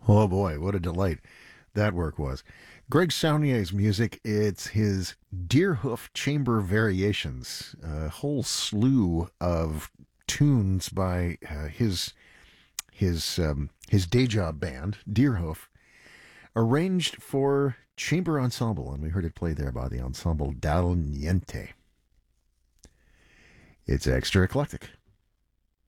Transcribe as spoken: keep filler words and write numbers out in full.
Oh boy, what a delight that work was. Greg Saunier's music, it's his Deerhoof Chamber Variations, a whole slew of tunes by uh, his his um, his day job band, Deerhoof, arranged for chamber ensemble, and we heard it played there by the ensemble Dal Niente. It's extra eclectic.